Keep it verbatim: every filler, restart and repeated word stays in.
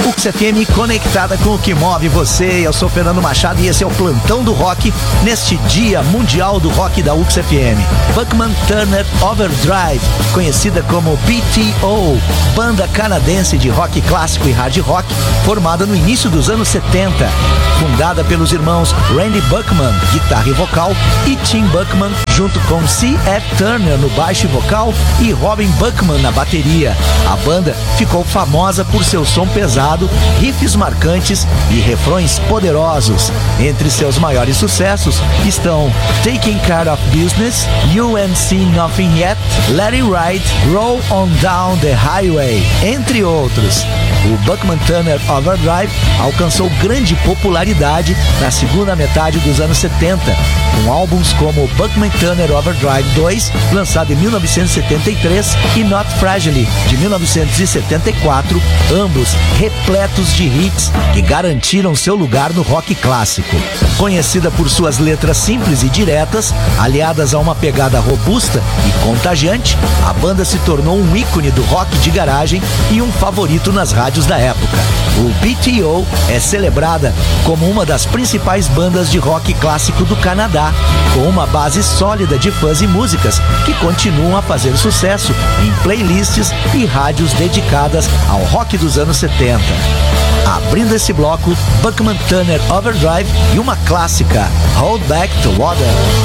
U X F M conectada com o que move você. Eu sou Fernando Machado e esse é o Plantão do Rock neste Dia Mundial do Rock da U X F M. Buckman Turner Overdrive, conhecida como B T O, banda canadense de rock clássico e hard rock, formada no início dos anos setenta. Fundada pelos irmãos Randy Buckman, guitarra e vocal, e Tim Buckman, junto com C F Turner no baixo e vocal e Robin Buckman na bateria. A banda ficou famosa por seu som pesado, riffs marcantes e refrões poderosos. Entre seus maiores sucessos estão Taking Care of Business, You Ain't Seen Nothing Yet, Let It Ride, Roll On Down the Highway, entre outros. O Buckman Turner Overdrive alcançou grande popularidade na segunda metade dos anos setenta, com álbuns como Buckman Turner Overdrive dois, lançado em mil novecentos e setenta e três, e Not Fragile, de mil novecentos e setenta e quatro, ambos repletos de hits que garantiram seu lugar no rock clássico. Conhecida por suas letras simples e diretas, aliadas a uma pegada robusta e contagiante, a banda se tornou um ícone do rock de garagem e um favorito nas rádios da época. O B T O é celebrada como uma das principais bandas de rock clássico do Canadá, com uma base sólida de fãs e músicas que continuam a fazer sucesso em playlists e rádios dedicadas ao rock dos anos setenta. Abrindo esse bloco, Buckman Turner Overdrive e uma clássica, Hold Back the Water.